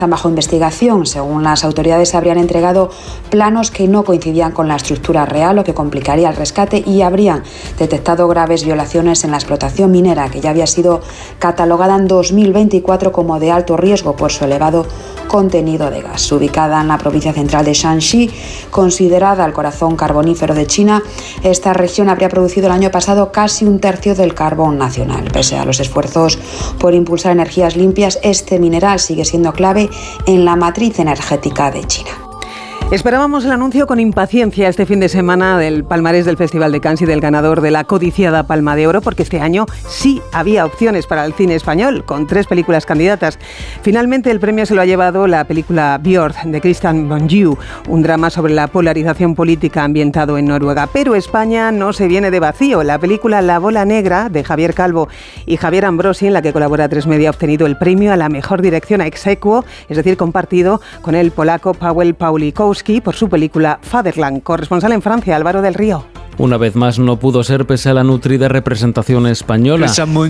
bajo investigación. Según las autoridades, habrían entregado planos que no coincidían con la estructura real, lo que complicaría el rescate, y habrían detectado graves violaciones en la explotación minera, que ya había sido catalogada en 2024 como de alto riesgo por su elevado contenido de gas. Ubicada en la provincia central de Shanxi, considerada el corazón carbonífero de China, esta región habría producido el año pasado casi un tercio del carbón nacional. Pese a los esfuerzos por impulsar energías limpias, este mineral sigue siendo clave en la matriz energética de China. Esperábamos el anuncio con impaciencia este fin de semana del palmarés del Festival de Cannes y del ganador de la codiciada Palma de Oro, porque este año sí había opciones para el cine español, con 3 películas candidatas. Finalmente el premio se lo ha llevado la película Björk, de Christian Bonjour, un drama sobre la polarización política ambientado en Noruega. Pero España no se viene de vacío. La película La Bola Negra, de Javier Calvo y Javier Ambrosi, en la que colabora A3 Media, ha obtenido el premio a la mejor dirección ex aequo, es decir, compartido con el polaco Paweł Pawlikowski por su película Fatherland. Corresponsal en Francia, Álvaro del Río. Una vez más no pudo ser pese a la nutrida representación española.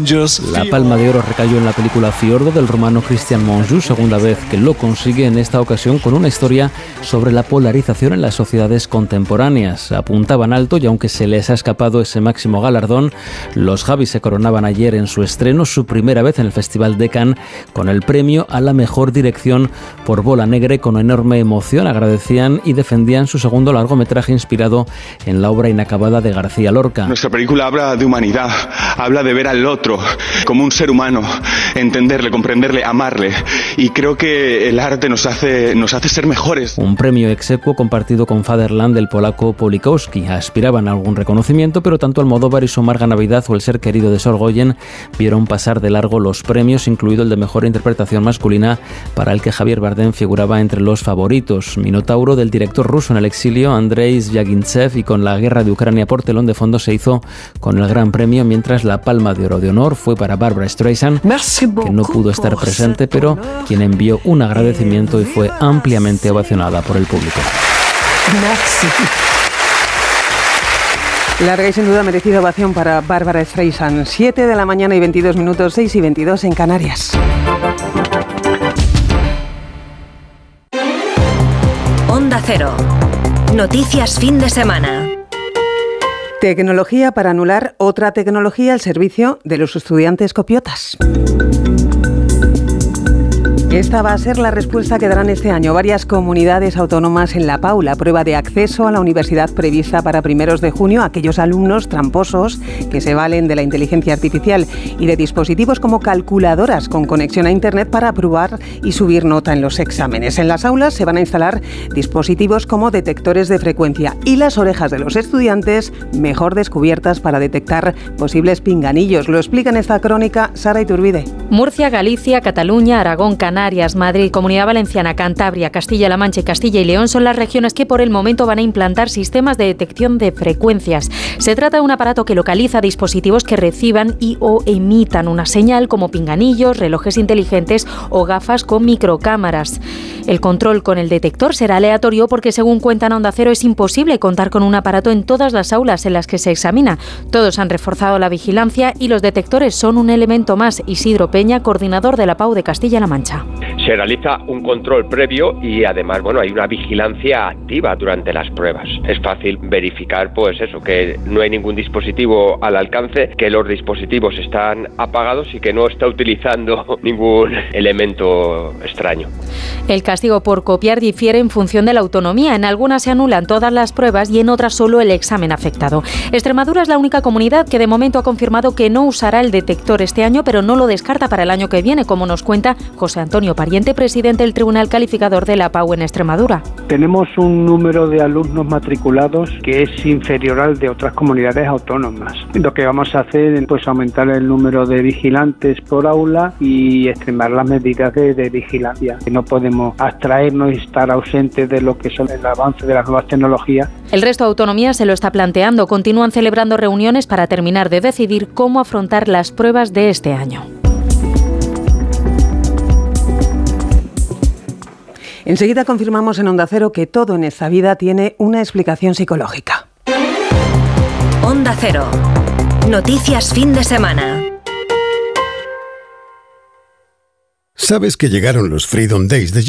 La Palma de Oro recayó en la película Fiordo del rumano Christian Monjou, segunda vez que lo consigue, en esta ocasión con una historia sobre la polarización en las sociedades contemporáneas. Apuntaban alto y aunque se les ha escapado ese máximo galardón, los Javis se coronaban ayer en su estreno, su primera vez en el Festival de Cannes, con el premio a la mejor dirección por Bola Negra, y con enorme emoción agradecían y defendían su segundo largometraje inspirado en la obra inacabada de García Lorca. Nuestra película habla de humanidad, habla de ver al otro como un ser humano, entenderle, comprenderle, amarle, y creo que el arte nos hace ser mejores. Un premio ex aequo compartido con Fatherland del polaco Pawlikowski. Aspiraban a algún reconocimiento, pero tanto Almodóvar y su Amarga Navidad o El ser querido de Sorogoyen vieron pasar de largo los premios, incluido el de mejor interpretación masculina, para el que Javier Bardem figuraba entre los favoritos. Minotauro, del director ruso en el exilio Andrei Zvyagintsev, y con la guerra de Ucrania por telón de fondo, se hizo con el Gran Premio, mientras la Palma de Oro de honor fue para Barbra Streisand, que no pudo estar presente, pero quien envió un agradecimiento y fue ampliamente ovacionada por el público. Larga y sin duda merecida ovación para Barbra Streisand. 7 de la mañana y 22 minutos, 6 y 22 en Canarias. Onda Cero. Noticias fin de semana. Tecnología para anular otra tecnología al servicio de los estudiantes copiotas. Esta va a ser la respuesta que darán este año varias comunidades autónomas en la PAU, la prueba de acceso a la universidad prevista para 1 de junio a aquellos alumnos tramposos que se valen de la inteligencia artificial y de dispositivos como calculadoras con conexión a Internet para aprobar y subir nota en los exámenes. En las aulas se van a instalar dispositivos como detectores de frecuencia y las orejas de los estudiantes mejor descubiertas para detectar posibles pinganillos. Lo explica en esta crónica Sara Iturbide. Murcia, Galicia, Cataluña, Aragón, Canarias, Madrid, Comunidad Valenciana, Cantabria, Castilla-La Mancha y Castilla y León son las regiones que por el momento van a implantar sistemas de detección de frecuencias. Se trata de un aparato que localiza dispositivos que reciban y o emitan una señal, como pinganillos, relojes inteligentes o gafas con microcámaras. El control con el detector será aleatorio porque, según cuentan a Onda Cero, es imposible contar con un aparato en todas las aulas en las que se examina. Todos han reforzado la vigilancia y los detectores son un elemento más. Isidro Peña, coordinador de la PAU de Castilla-La Mancha. Se realiza un control previo y además, hay una vigilancia activa durante las pruebas. Es fácil verificar, que no hay ningún dispositivo al alcance, que los dispositivos están apagados y que no está utilizando ningún elemento extraño. El castigo por copiar difiere en función de la autonomía. En algunas se anulan todas las pruebas y en otras solo el examen afectado. Extremadura es la única comunidad que de momento ha confirmado que no usará el detector este año, pero no lo descarta para el año que viene, como nos cuenta José Antonio Pariente, presidente del Tribunal Calificador de la PAU en Extremadura. Tenemos un número de alumnos matriculados que es inferior al de otras comunidades autónomas. Lo que vamos a hacer es aumentar el número de vigilantes por aula y extremar las medidas de vigilancia. No podemos abstraernos y estar ausentes de lo que son el avance de las nuevas tecnologías. El resto de autonomías se lo está planteando. Continúan celebrando reuniones para terminar de decidir cómo afrontar las pruebas de este año. Enseguida confirmamos en Onda Cero que todo en esta vida tiene una explicación psicológica. Onda Cero. Noticias fin de semana. ¿Sabes que llegaron los Freedom Days de